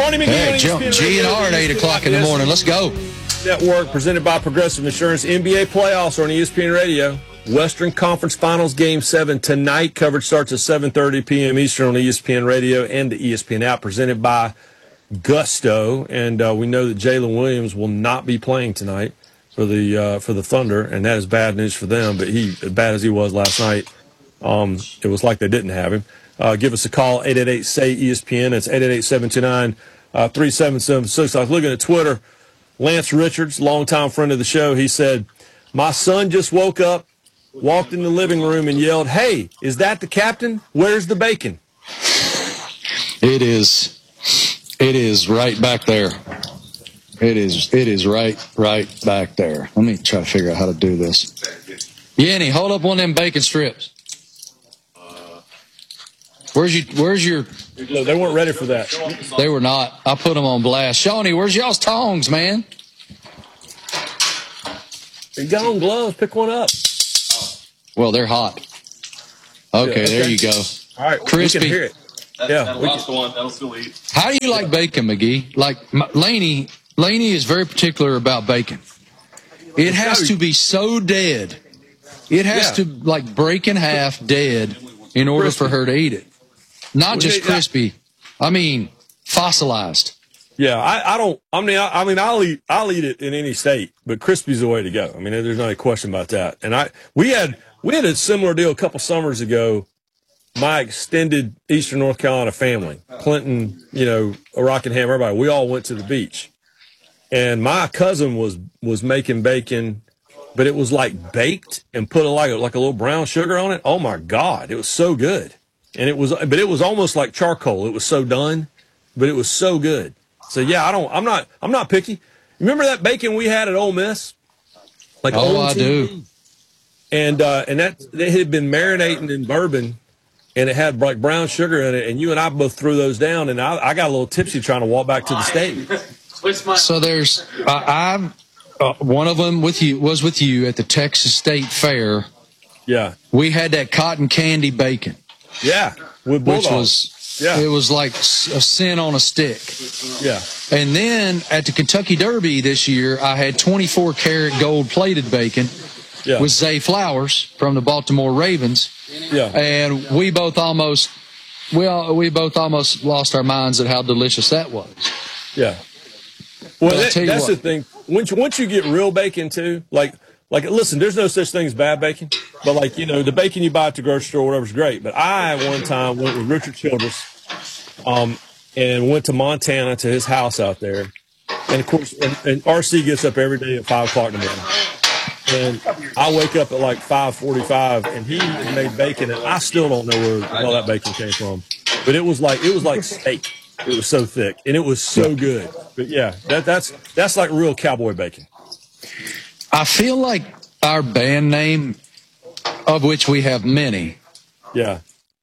Barney McGee. Hey, jump GNR at 8 o'clock in the morning. Let's go. Network presented by Progressive Insurance. NBA playoffs are on ESPN Radio. Western Conference Finals Game 7 tonight. Coverage starts at 7:30 p.m. Eastern on ESPN Radio and the ESPN app, presented by Gusto. And we know that Jalen Williams will not be playing tonight for the Thunder, and that is bad news for them. But he, as bad as he was last night, it was like they didn't have him. Give us a call, 888-SAY-ESPN. That's 888-729-3776. I was looking at Twitter. Lance Richards, longtime friend of the show, he said, my son just woke up, walked in the living room, and yelled, hey, is that the captain? Where's the bacon? It is right back there. It is right back there. Let me try to figure out how to do this. Yanni, hold up one of them bacon strips. Where's your? No, they weren't ready for that. They were not. I put them on blast. Shawnee, where's y'all's tongs, man? You got on gloves. Pick one up. Well, they're hot. Okay, there you go. All right, crispy. We can hear it. That last one, that'll still eat. How do you like bacon, McGee? Like Laney is very particular about bacon. It has to be so dead. It has to like break in half dead in order for her to eat it. Not just crispy. I mean, fossilized. Yeah, I'll eat it in any state, but crispy's the way to go. I mean, there's not a question about that. And we had a similar deal a couple summers ago. My extended Eastern North Carolina family, Clinton, Rockingham, everybody, we all went to the beach. And my cousin was making bacon, but it was like baked and put like a little brown sugar on it. Oh my God, it was so good. And it was almost like charcoal. It was so done, but it was so good. So yeah, I'm not picky. Remember that bacon we had at Ole Miss? Like I do. And that it had been marinating in bourbon, and it had like brown sugar in it. And you and I both threw those down, and I got a little tipsy trying to walk back to the stadium. So there's one of them was with you at the Texas State Fair. Yeah, we had that cotton candy bacon. Yeah, with Bulldogs. Which was it was like a sin on a stick. Yeah. And then at the Kentucky Derby this year, I had 24-karat gold-plated bacon with Zay Flowers from the Baltimore Ravens. Yeah. And we both almost lost our minds at how delicious that was. Yeah. Well, that's the thing. Once you get real bacon too, like listen, there's no such thing as bad bacon, but the bacon you buy at the grocery store or whatever is great. But I one time went with Richard Childress, and went to Montana to his house out there, and of course, and RC gets up every day at 5 o'clock in the morning, and I wake up at like 5:45, and he made bacon, and I still don't know where all that bacon came from, but it was like steak. It was so thick, and it was so good. But yeah, that's like real cowboy bacon. I feel like our band name, of which we have many. Yeah.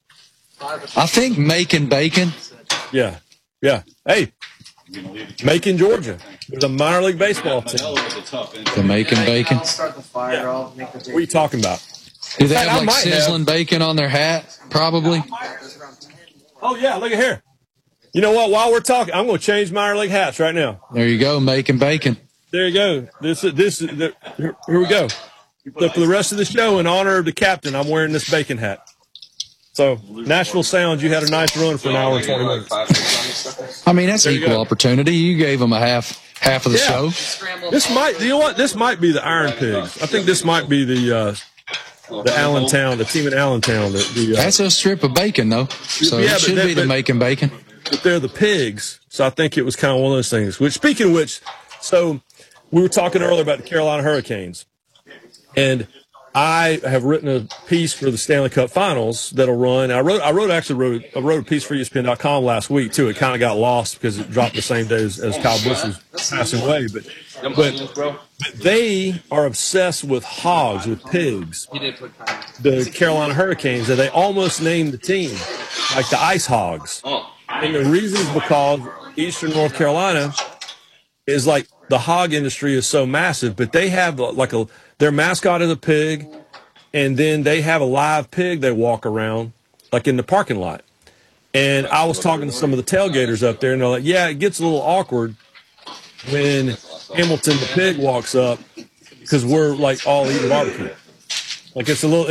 I think Macon Bacon. Yeah. Yeah. Hey, Macon, Georgia. There's a minor league baseball team. The Macon Bacon. What are you talking about? Do they have like sizzling bacon on their hat? Probably. Oh, yeah. Look at here. You know what? While we're talking, I'm going to change minor league hats right now. There you go, Macon Bacon. There you go. Here we go. So for the rest of the show, in honor of the captain, I'm wearing this bacon hat. So, Nashville Sounds, you had a nice run for an hour and 20 minutes. I mean, that's equal opportunity. You gave them a half of the show. This might be the Iron Pigs. I think this might be the Allentown, the team in Allentown. That's a strip of bacon, though. So it should be the Macon Bacon. But they're the Pigs, so I think it was kind of one of those things. Which, speaking of which, so we were talking earlier about the Carolina Hurricanes, and I have written a piece for the Stanley Cup Finals that'll run. I wrote a piece for ESPN.com last week too. It kind of got lost because it dropped the same day as Kyle Busch was passing away. But they are obsessed with hogs, with pigs. The Carolina Hurricanes, that they almost named the team like the Ice Hogs. And the reason is because Eastern North Carolina is like the hog industry is so massive, but they have their mascot is a pig, and then they have a live pig they walk around like in the parking lot. And I was talking to some of the tailgaters up there, and they're like, yeah, it gets a little awkward when Hamilton the pig walks up because we're like all eating barbecue. Like it's a little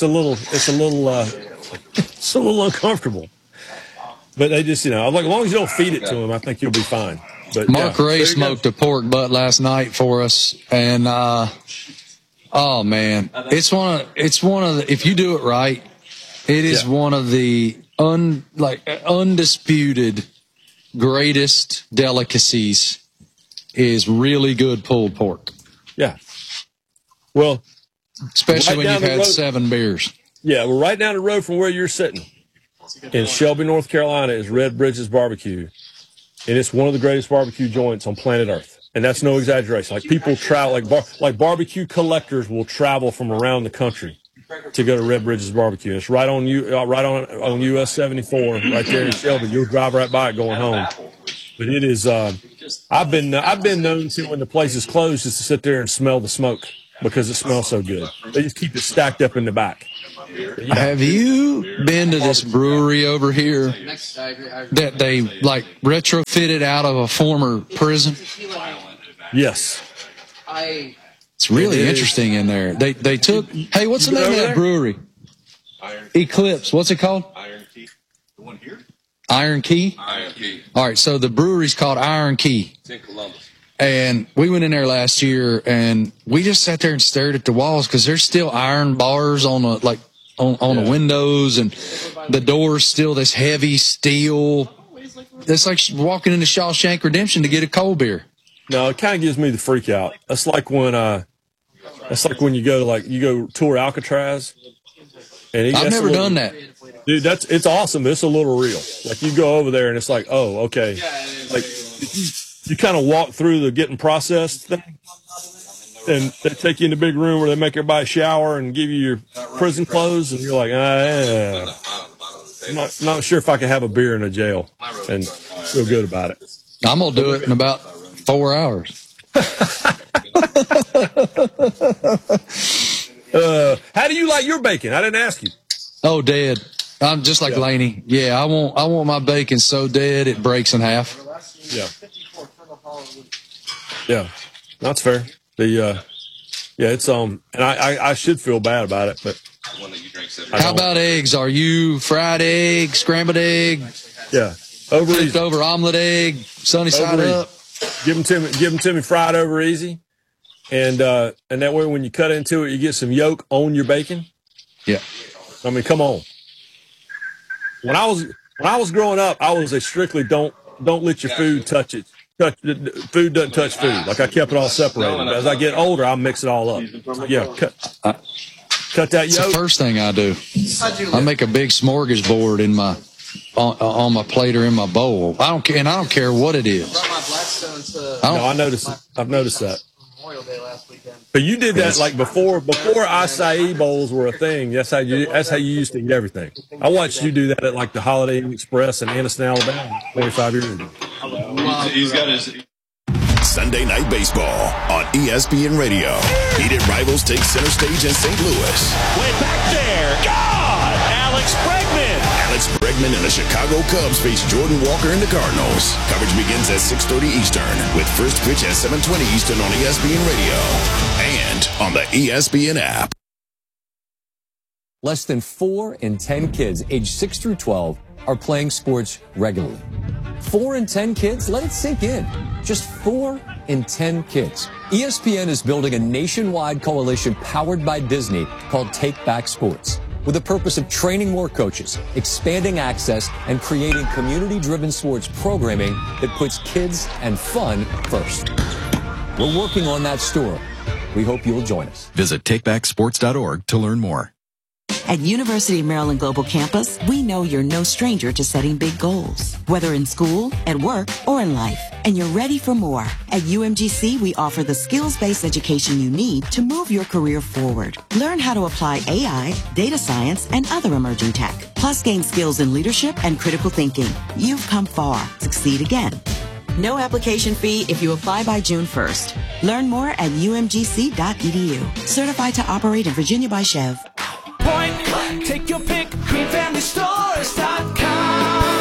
uncomfortable. But they just, I'm like, as long as you don't feed it to him, I think you'll be fine. But Mark Ray smoked a pork butt last night for us, and oh man, it's one of the, if you do it right, it is one of the undisputed greatest delicacies. Is really good pulled pork. Yeah. Well, especially when you've had 7 beers. Yeah, we're right down the road from where you're sitting. In Shelby, North Carolina is Red Bridges Barbecue. And it's one of the greatest barbecue joints on planet Earth. And that's no exaggeration. Like people travel, like barbecue collectors will travel from around the country to go to Red Bridges Barbecue. It's right on US 74, right there in Shelby. You'll drive right by it going home. But it is. I've been known to, when the place is closed, just to sit there and smell the smoke because it smells so good. They just keep it stacked up in the back. Yeah. Have you been to this brewery over here that they like retrofitted out of a former prison? Yes. It's really interesting in there. They took. Hey, what's the name of that brewery? Eclipse. What's it called? Iron Key. The one here? Iron Key? Iron Key. All right, so the brewery's called Iron Key. It's in Columbus. And we went in there last year, and we just sat there and stared at the walls because there's still iron bars on the the windows, and the door's still this heavy steel. It's like walking into Shawshank Redemption to get a cold beer. No, it kind of gives me the freak out. That's like when you go tour Alcatraz. And I've never done that. Dude, it's awesome, but it's a little real. Like you go over there and it's like, oh, okay. Like you kind of walk through the getting processed thing, and they take you in the big room where they make everybody shower and give you your prison clothes, and you're like, I'm not sure if I can have a beer in a jail and feel good about it. I'm gonna do it in about 4 hours. How do you like your bacon? I didn't ask you. Oh, dead. I'm just like Laney. Yeah, I want my bacon so dead it breaks in half. Yeah, that's fair. It's and I should feel bad about it, but how about eggs? Are you fried egg, scrambled egg? Yeah, over omelet egg, sunny side up. Give them to me fried over easy, and that way when you cut into it, you get some yolk on your bacon. Yeah, I mean, come on. When I was growing up, I was a strictly don't let your food touch it. Food doesn't touch food. Like I kept it all separated. As I get older, I'll mix it all up. Yeah, cut that yolk. It's the first thing I do. I make a big smorgasbord on my plate or in my bowl. I don't care what it is. I noticed it. I've noticed that. But you did that like before acai bowls were a thing. That's how you used to eat everything. I watched you do that at like the Holiday Inn Express in Anniston, Alabama, 45 years ago. He's got his Sunday Night Baseball on ESPN Radio. Heated rivals take center stage in St. Louis. Way back there. God! Alex Bregman! Alex Bregman and the Chicago Cubs face Jordan Walker and the Cardinals. Coverage begins at 6:30 Eastern with first pitch at 7:20 Eastern on ESPN Radio and on the ESPN app. Less than 4 in 10 kids aged 6 through 12 are playing sports regularly. 4 in 10 kids? Let it sink in. Just 4 in 10 kids. ESPN is building a nationwide coalition powered by Disney called Take Back Sports, with the purpose of training more coaches, expanding access, and creating community-driven sports programming that puts kids and fun first. We're working on that story. We hope you'll join us. Visit takebacksports.org to learn more. At University of Maryland Global Campus, we know you're no stranger to setting big goals, whether in school, at work, or in life, and you're ready for more. At UMGC, we offer the skills-based education you need to move your career forward. Learn how to apply AI, data science, and other emerging tech, plus gain skills in leadership and critical thinking. You've come far. Succeed again. No application fee if you apply by June 1st. Learn more at umgc.edu. Certified to operate in Virginia by Chev. Point, take your pick, greenfamilystores.com.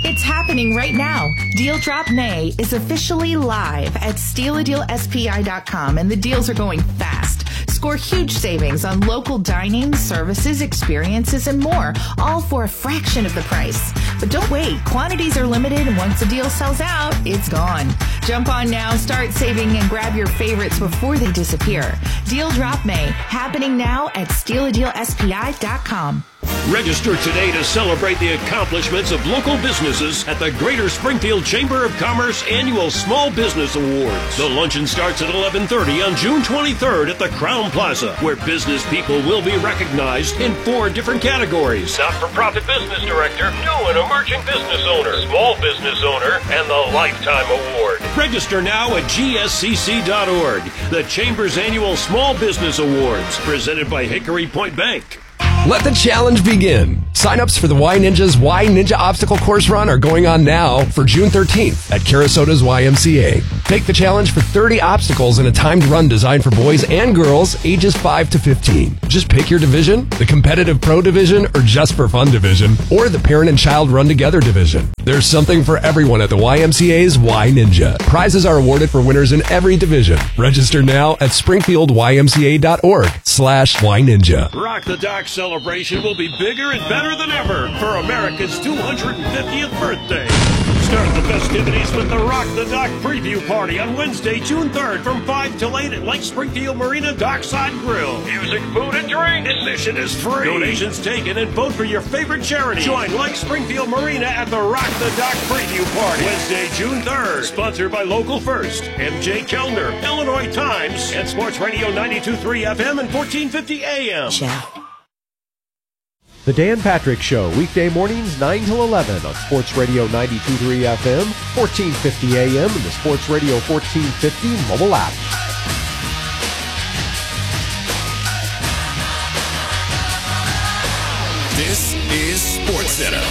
It's happening right now. Deal Drop May is officially live at stealadealspi.com, and the deals are going fast. Score huge savings on local dining, services, experiences, and more, all for a fraction of the price. But don't wait. Quantities are limited, and once the deal sells out, it's gone. Jump on now, start saving, and grab your favorites before they disappear. Deal Drop May, happening now at stealadealspi.com. Register today to celebrate the accomplishments of local businesses at the Greater Springfield Chamber of Commerce Annual Small Business Awards. The luncheon starts at 11:30 on June 23rd at the Crown Plaza, where business people will be recognized in 4 different categories: not-for-profit business director, new and emerging business owner, small business owner, and the Lifetime Award. Register now at gscc.org. The Chamber's Annual Small Business Awards, presented by Hickory Point Bank. Let the challenge begin. Sign-ups for the Y Ninja's Y Ninja Obstacle Course Run are going on now for June 13th at Carasota's YMCA. Take the challenge for 30 obstacles in a timed run designed for boys and girls ages 5 to 15. Just pick your division, the competitive pro division or just for fun division, or the parent and child run together division. There's something for everyone at the YMCA's Y Ninja. Prizes are awarded for winners in every division. Register now at springfieldymca.org/Y Ninja. Rock the Dock celebration will be bigger and better than ever for America's 250th birthday. Start the festivities with the Rock the Dock preview party on Wednesday, June 3rd from 5 till 8 at Lake Springfield Marina Dockside Grill. Music, food, and drink. Admission is free. Donations taken, and vote for your favorite charity. Join Lake Springfield Marina at the Rock the Dock preview party Wednesday, June 3rd. Sponsored by Local First, MJ Kellner, Illinois Times, and Sports Radio 92.3 FM and 1450 AM. The Dan Patrick Show, weekday mornings 9 till 11 on Sports Radio 92.3 FM, 1450 AM, and the Sports Radio 1450 mobile app. This is SportsCenter.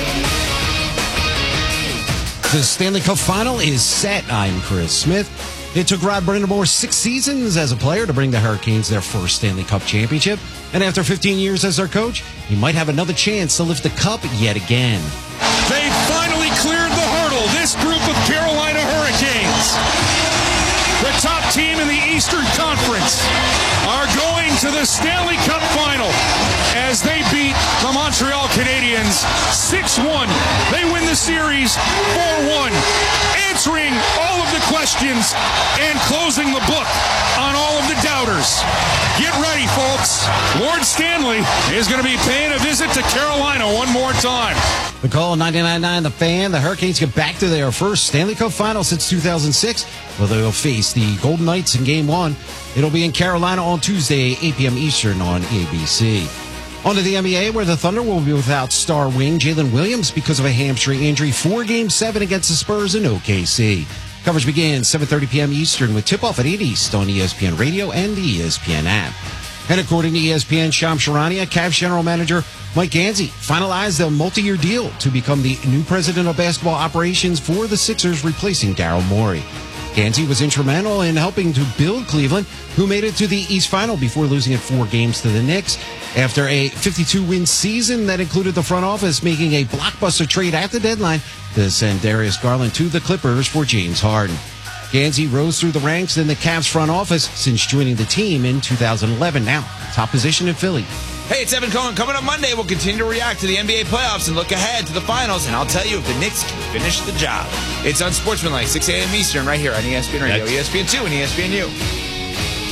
The Stanley Cup Final is set. I'm Chris Smith. It took Rod Brind'Amour 6 seasons as a player to bring the Hurricanes their first Stanley Cup championship. And after 15 years as their coach, he might have another chance to lift the cup yet again. They finally cleared the hurdle. This group of Carolina Hurricanes, the top team in the Eastern Conference, are going to the Stanley Cup Final as they beat the Montreal Canadiens 6-1. They win the series 4-1, answering all of the questions and closing the book on all of the doubters. Get ready, folks. Lord Stanley is going to be paying a visit to Carolina one more time. The call 99.9 The Fan. The Hurricanes get back to their first Stanley Cup Final since 2006, where they'll face the Golden Knights in Game 1. It'll be in Carolina on Tuesday, 8 p.m. Eastern on ABC. On to the NBA, where the Thunder will be without star wing Jalen Williams because of a hamstring injury for Game 7 against the Spurs in OKC. Coverage begins 7:30 p.m. Eastern with tip-off at 8 East on ESPN Radio and the ESPN app. And according to ESPN, Shams Charania, Cavs general manager Mike Gansey finalized a multi-year deal to become the new president of basketball operations for the Sixers, replacing Daryl Morey. Gansey was instrumental in helping to build Cleveland, who made it to the East Final before losing in 4 games to the Knicks after a 52-win season that included the front office making a blockbuster trade at the deadline to send Darius Garland to the Clippers for James Harden. Gansey rose through the ranks in the Cavs front office since joining the team in 2011. Now, top position in Philly. Hey, it's Evan Cohen. Coming up Monday, we'll continue to react to the NBA playoffs and look ahead to the finals, and I'll tell you if the Knicks can finish the job. It's Unsportsmanlike, 6 a.m. Eastern, right here on ESPN Radio, ESPN2, and ESPNU.